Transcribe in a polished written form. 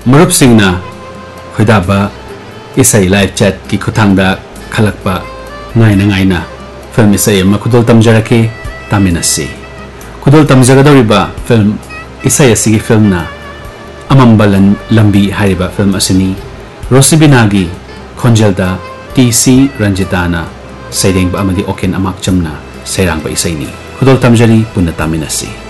Marup Singna Khudaba Isai live chat ki Kuthangda Khalakpa Ngaina film Isai Makudol Tamjarake Taminasi Kudol Tamjagadoriba film Isai Asigi film na Amambalan Lambi Hariba film Asini Rosibinagi Konjelda TC Ranjitana Saireng ba amadi Oken Amak Jamna Sairang ba Isai ni Kudol Tamjari Punna Taminasi